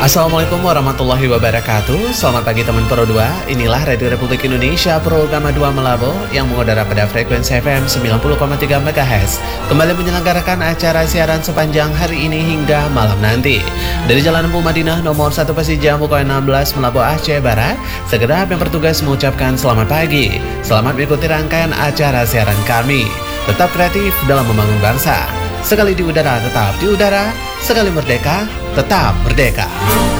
Assalamualaikum warahmatullahi wabarakatuh. Selamat pagi teman Pro 2. Inilah Radio Republik Indonesia Pro Gama 2 Melabo yang mengudara pada frekuensi FM 90,3 MHz. Kembali menyelenggarakan acara siaran sepanjang hari ini hingga malam nanti. Dari Jalan Empu Madinah nomor 1 Pasija Mukoy 16 Melabo Aceh Barat, segenap yang bertugas mengucapkan selamat pagi. Selamat mengikuti rangkaian acara siaran kami. Tetap kreatif dalam membangun bangsa. Sekali di udara tetap di udara, sekali merdeka tetap merdeka.